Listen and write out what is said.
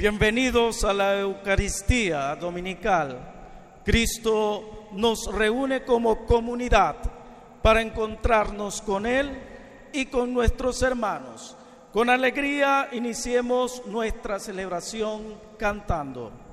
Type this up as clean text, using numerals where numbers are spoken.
Bienvenidos a la Eucaristía Dominical. Cristo nos reúne como comunidad para encontrarnos con Él y con nuestros hermanos. Con alegría iniciemos nuestra celebración cantando.